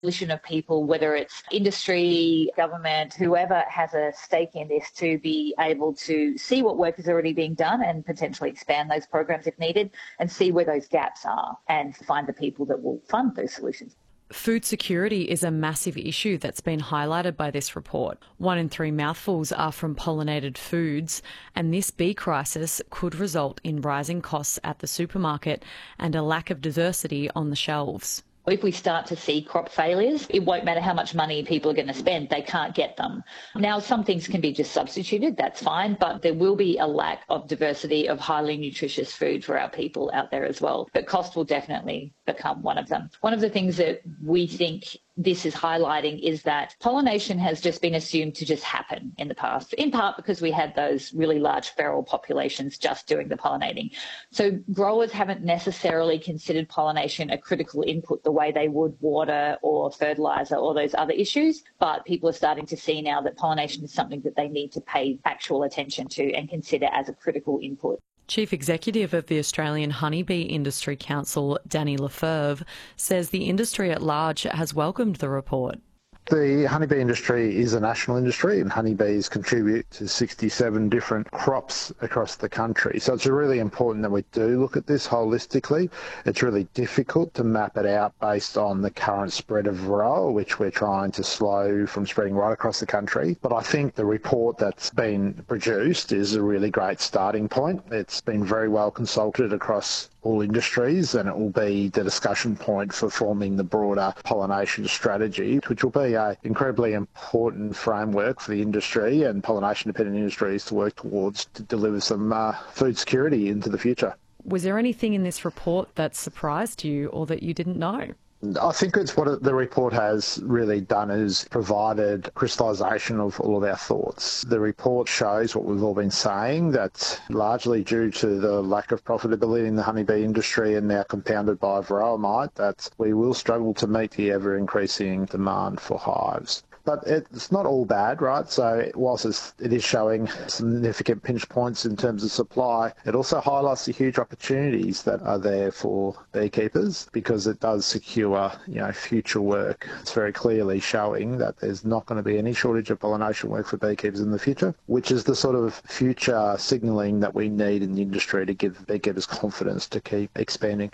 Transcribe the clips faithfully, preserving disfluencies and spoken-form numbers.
coalition of people, whether it's industry, government, whoever has a stake in this, to be able to see what work is already being done and potentially expand those programs if needed, and see where those gaps are and find the people that will fund those solutions. Food security is a massive issue that's been highlighted by this report. One in three mouthfuls are from pollinated foods, and this bee crisis could result in rising costs at the supermarket and a lack of diversity on the shelves. If we start to see crop failures, it won't matter how much money people are going to spend, they can't get them. Now, some things can be just substituted, that's fine, but there will be a lack of diversity of highly nutritious food for our people out there as well. But cost will definitely become one of them. One of the things that we think this is highlighting is that pollination has just been assumed to just happen in the past, in part because we had those really large feral populations just doing the pollinating. So growers haven't necessarily considered pollination a critical input the way they would water or fertiliser or those other issues, but people are starting to see now that pollination is something that they need to pay actual attention to and consider as a critical input. Chief Executive of the Australian Honeybee Industry Council, Danny Lefebvre, says the industry at large has welcomed the report. The honeybee industry is a national industry, and honeybees contribute to sixty-seven different crops across the country. So it's really important that we do look at this holistically. It's really difficult to map it out based on the current spread of varroa, which we're trying to slow from spreading right across the country. But I think the report that's been produced is a really great starting point. It's been very well consulted across all industries, and it will be the discussion point for forming the broader pollination strategy, which will be an incredibly important framework for the industry and pollination-dependent industries to work towards to deliver some uh, food security into the future. Was there anything in this report that surprised you or that you didn't know? I think it's what the report has really done is provided crystallisation of all of our thoughts. The report shows what we've all been saying, that largely due to the lack of profitability in the honeybee industry and now compounded by varroa mite, that we will struggle to meet the ever-increasing demand for hives. But it's not all bad, right? So whilst it's, it is showing significant pinch points in terms of supply, it also highlights the huge opportunities that are there for beekeepers because it does secure, you know, future work. It's very clearly showing that there's not going to be any shortage of pollination work for beekeepers in the future, which is the sort of future signalling that we need in the industry to give beekeepers confidence to keep expanding.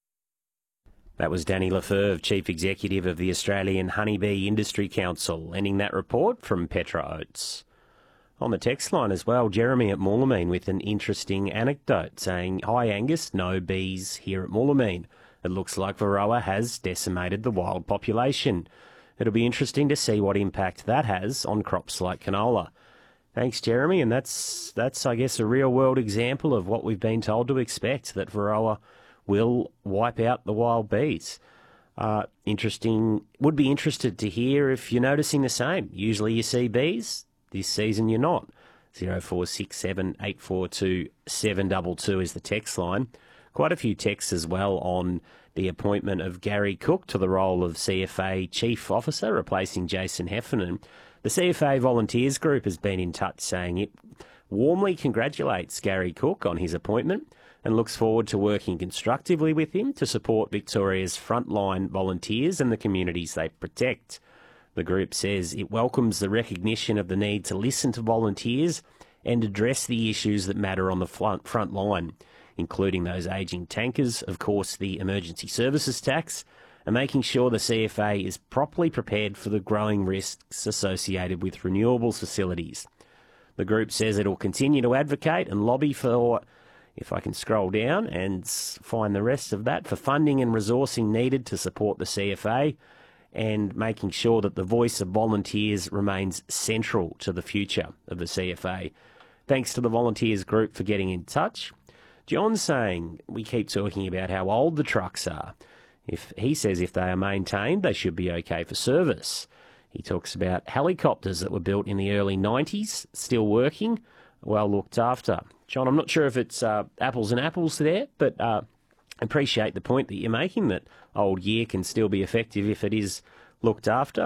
That was Danny Lefebvre, Chief Executive of the Australian Honeybee Industry Council, ending that report from Petra Oates. On the text line as well, Jeremy at Moolameen with an interesting anecdote saying, "Hi Angus, no bees here at Moolameen. It looks like varroa has decimated the wild population. It'll be interesting to see what impact that has on crops like canola." Thanks, Jeremy, and that's, that's I guess, a real-world example of what we've been told to expect, that varroa will wipe out the wild bees. Uh, interesting. Would be interested to hear if you're noticing the same. Usually you see bees. This season you're not. zero four six seven eight four two seven two two is the text line. Quite a few texts as well on the appointment of Gary Cook to the role of C F A Chief Officer, replacing Jason Heffernan. The C F A Volunteers Group has been in touch saying it warmly congratulates Gary Cook on his appointment and looks forward to working constructively with him to support Victoria's frontline volunteers and the communities they protect. The group says it welcomes the recognition of the need to listen to volunteers and address the issues that matter on the front, front line, including those ageing tankers, of course the emergency services tax, and making sure the C F A is properly prepared for the growing risks associated with renewables facilities. The group says it will continue to advocate and lobby for, if I can scroll down and find the rest of that, for funding and resourcing needed to support the C F A and making sure that the voice of volunteers remains central to the future of the C F A. Thanks to the Volunteers Group for getting in touch. John's saying, we keep talking about how old the trucks are. If he says if they are maintained, they should be okay for service. He talks about helicopters that were built in the early nineties, still working, well looked after. John, I'm not sure if it's uh, apples and apples there, but uh, appreciate the point that you're making, that old gear can still be effective if it is looked after.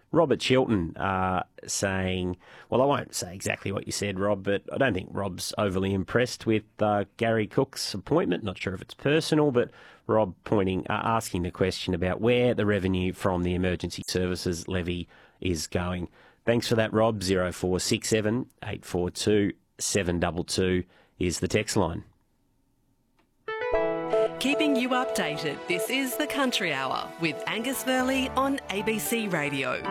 Robert Chilton uh, saying, well, I won't say exactly what you said, Rob, but I don't think Rob's overly impressed with uh, Gary Cook's appointment. Not sure if it's personal, but Rob pointing, uh, asking the question about where the revenue from the emergency services levy is going. Thanks for that, Rob. zero four six seven, eight four two, seven two two is the text line. Keeping you updated, this is The Country Hour with Angus Verley on A B C Radio.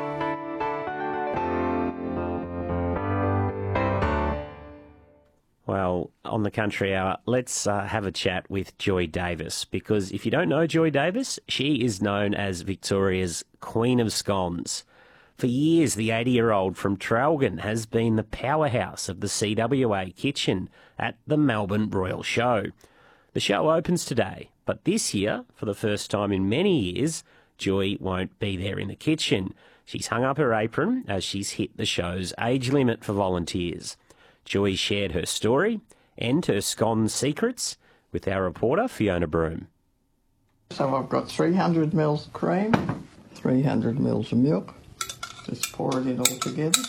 Well, on The Country Hour, let's uh, have a chat with Joy Davis, because if you don't know Joy Davis, she is known as Victoria's Queen of Scones. For years, the eighty-year-old from Traralgon has been the powerhouse of the C W A kitchen at the Melbourne Royal Show. The show opens today, but this year, for the first time in many years, Joy won't be there in the kitchen. She's hung up her apron as she's hit the show's age limit for volunteers. Joy shared her story and her scone secrets with our reporter, Fiona Broom. So I've got three hundred mils of cream, three hundred mils of milk. Just pour it in all together.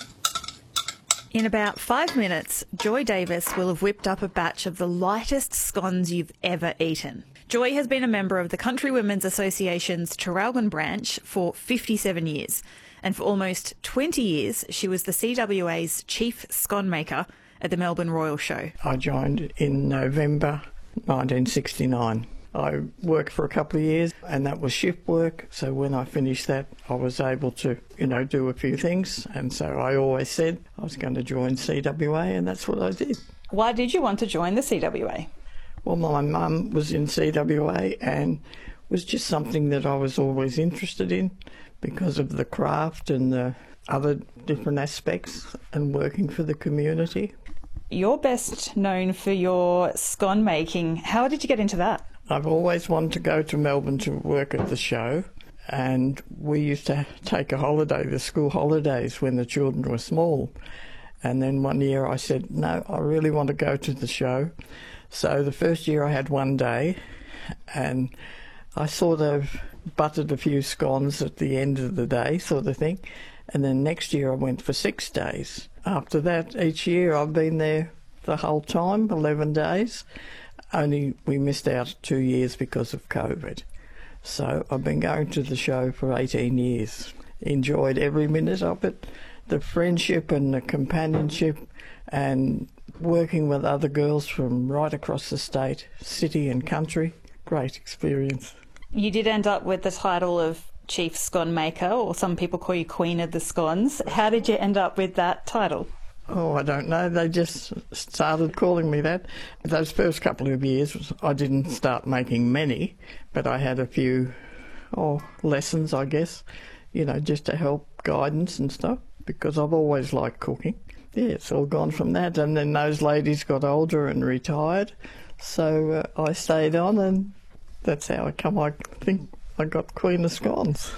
In about five minutes, Joy Davis will have whipped up a batch of the lightest scones you've ever eaten. Joy has been a member of the Country Women's Association's Traralgon branch for fifty-seven years, and for almost twenty years she was the C W A's chief scone maker at the Melbourne Royal Show. I joined in November nineteen sixty-nine. I worked for a couple of years and that was shift work, so when I finished that I was able to, you know, do a few things, and so I always said I was going to join C W A, and that's what I did. Why did you want to join the C W A? Well, my mum was in C W A and it was just something that I was always interested in because of the craft and the other different aspects and working for the community. You're best known for your scone making. How did you get into that? I've always wanted to go to Melbourne to work at the show, and we used to take a holiday, the school holidays, when the children were small. And then one year I said, no, I really want to go to the show. So the first year I had one day, and I sort of buttered a few scones at the end of the day, sort of thing. And then next year I went for six days. After that, each year I've been there the whole time, eleven days. Only we missed out two years because of COVID. So I've been going to the show for eighteen years. Enjoyed every minute of it. The friendship and the companionship and working with other girls from right across the state, city and country. Great experience. You did end up with the title of Chief Scone Maker, or some people call you Queen of the Scones. How did you end up with that title? Oh, I don't know. They just started calling me that. Those first couple of years, I didn't start making many, but I had a few oh, lessons, I guess, you know, just to help guidance and stuff, because I've always liked cooking. Yeah, it's all gone from that. And then those ladies got older and retired, so uh, I stayed on, and that's how I come, I think I got Queen of Scones.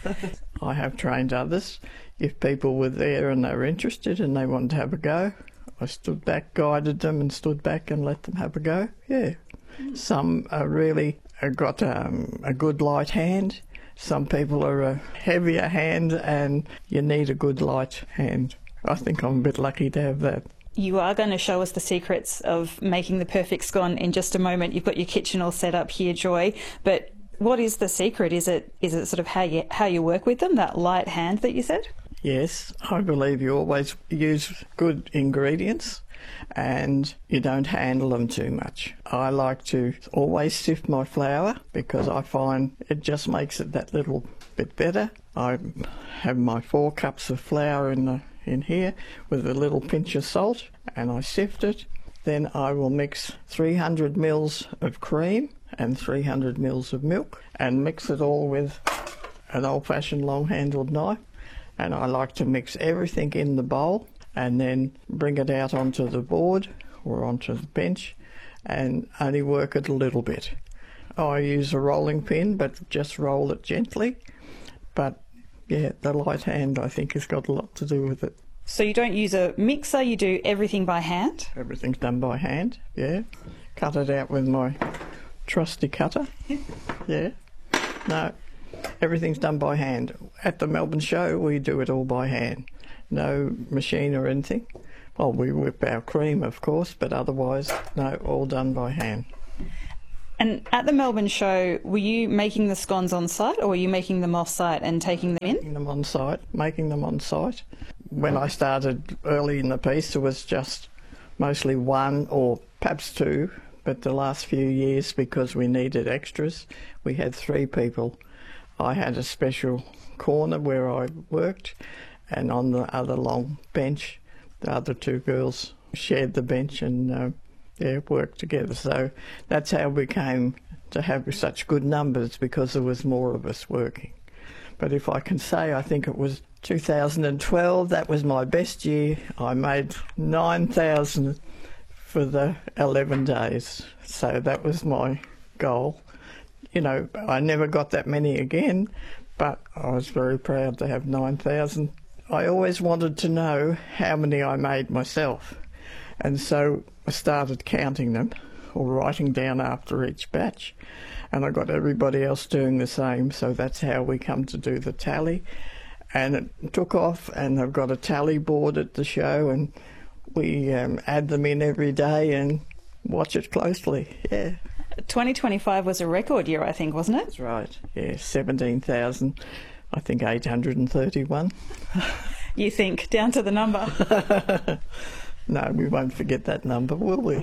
I have trained others. If people were there and they were interested and they wanted to have a go, I stood back, guided them and stood back and let them have a go. Yeah. Some are really uh, got um, a good light hand. Some people are a heavier hand and you need a good light hand. I think I'm a bit lucky to have that. You are going to show us the secrets of making the perfect scone in just a moment. You've got your kitchen all set up here, Joy, but what is the secret? Is it is it sort of how you how you work with them, that light hand that you said? Yes, I believe you always use good ingredients and you don't handle them too much. I like to always sift my flour because I find it just makes it that little bit better. I have my four cups of flour in the, in here with a little pinch of salt, and I sift it. Then I will mix three hundred mils of cream and three hundred mils of milk and mix it all with an old-fashioned long-handled knife. And I like to mix everything in the bowl and then bring it out onto the board or onto the bench and only work it a little bit. I use a rolling pin, but just roll it gently. But yeah, the light hand I think has got a lot to do with it. So you don't use a mixer, you do everything by hand? Everything's done by hand, yeah. Cut it out with my trusty cutter. Yeah. No, Everything's done by hand. At the Melbourne show, we do it all by hand. No machine or anything. Well, we whip our cream, of course, but otherwise, no, all done by hand. And at the Melbourne show, were you making the scones on site, or were you making them off site and taking them in? Making them on site, making them on site. When I started early in the piece, there was just mostly one or perhaps two, but the last few years, because we needed extras, we had three people. I had a special corner where I worked, and on the other long bench, the other two girls shared the bench and uh, yeah, worked together. So that's how we came to have such good numbers, because there was more of us working. But if I can say, I think it was two thousand twelve, that was my best year. I made nine thousand for the eleven days. So that was my goal. You know, I never got that many again, but I was very proud to have nine thousand. I always wanted to know how many I made myself. And so I started counting them, or writing down after each batch. And I got everybody else doing the same, so that's how we come to do the tally. And it took off, and I've got a tally board at the show, and we um, add them in every day and watch it closely, yeah. twenty twenty-five was a record year, I think, wasn't it? That's right, yeah, seventeen thousand, I think eight hundred thirty-one. You think, down to the number? No, we won't forget that number, will we?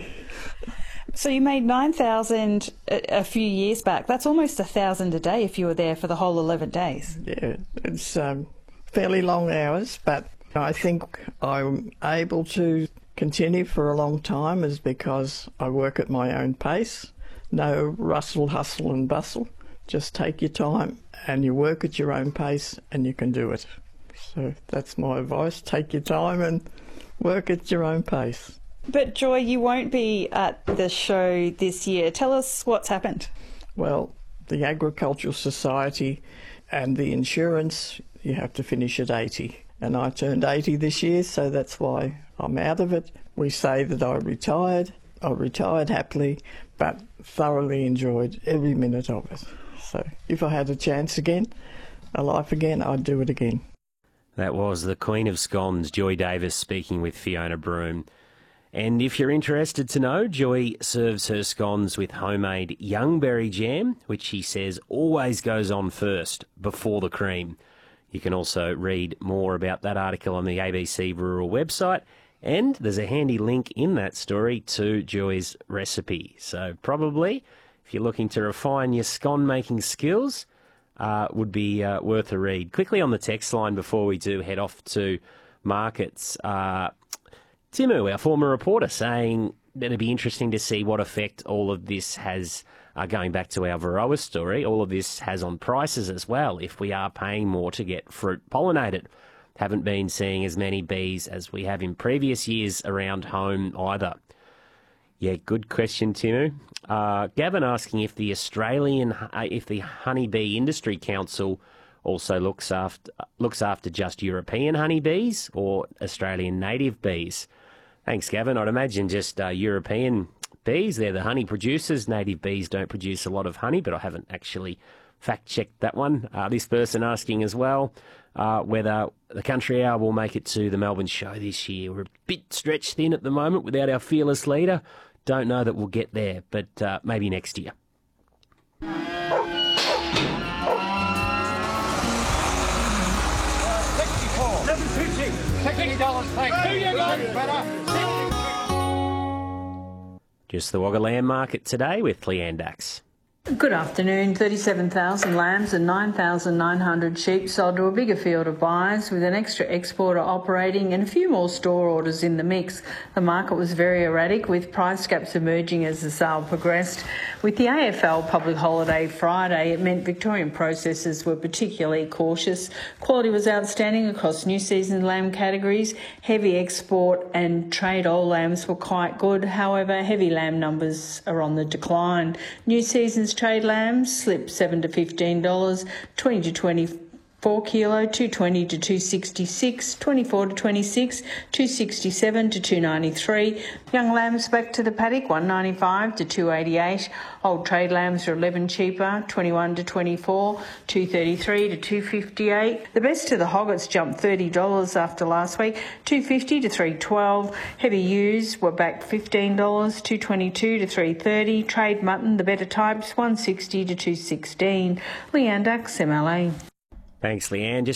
So you made nine thousand a, a few years back. That's almost one thousand a day if you were there for the whole eleven days. Yeah, it's um, fairly long hours, but I think I'm able to continue for a long time is because I work at my own pace. No rustle, hustle and bustle. Just take your time and you work at your own pace and you can do it. So that's my advice. Take your time and work at your own pace. But Joy, you won't be at the show this year. Tell us what's happened. Well, the Agricultural Society and the insurance, you have to finish at eighty. And I turned eighty this year, so that's why I'm out of it. We say that I retired. I retired happily, but thoroughly enjoyed every minute of it. So if I had a chance again, a life again, I'd do it again. That was the Queen of Scones, Joy Davis, speaking with Fiona Broome. And if you're interested to know, Joy serves her scones with homemade youngberry jam, which she says always goes on first, before the cream. You can also read more about that article on the A B C Rural website, and there's a handy link in that story to Joy's recipe. So probably, if you're looking to refine your scone-making skills, uh, would be uh, worth a read. Quickly on the text line before we do head off to markets, uh, Timu, our former reporter, saying that it'd be interesting to see what effect all of this has, uh, going back to our Varroa story, all of this has on prices as well, if we are paying more to get fruit pollinated. Haven't been seeing as many bees as we have in previous years around home either. Yeah, good question, Timu. Uh, Gavin asking if the Australian, uh, if the Honeybee Industry Council also looks after looks after just European honeybees or Australian native bees. Thanks, Gavin. I'd imagine just uh, European bees. They're the honey producers. Native bees don't produce a lot of honey, but I haven't actually fact-checked that one. Uh, this person asking as well uh, whether the Country Hour will make it to the Melbourne show this year. We're a bit stretched thin at the moment without our fearless leader. Don't know that we'll get there, but uh, maybe next year. Just the Wagga Lamb Market today with Leanne Dax. Good afternoon. thirty-seven thousand lambs and nine thousand nine hundred sheep sold to a bigger field of buyers, with an extra exporter operating and a few more store orders in the mix. The market was very erratic, with price gaps emerging as the sale progressed. With the A F L public holiday Friday, it meant Victorian processors were particularly cautious. Quality was outstanding across new season lamb categories. Heavy export and trade old lambs were quite good. However, heavy lamb numbers are on the decline. New season's trade lambs slipped seven to fifteen dollars, twenty to twenty four kilo, two twenty to two sixty-six, twenty-four to twenty-six, two sixty-seven to two ninety-three. Young lambs back to the paddock, one ninety-five to two eighty-eight. Old trade lambs are eleven cheaper, twenty-one to twenty-four, two thirty-three to two fifty-eight. The best of the hoggets jumped thirty dollars after last week, two fifty to three twelve. Heavy ewes were back fifteen dollars, two twenty-two to three thirty. Trade mutton, the better types, one sixty to two sixteen. Leanne Dax, M L A. Thanks, Leanne. Just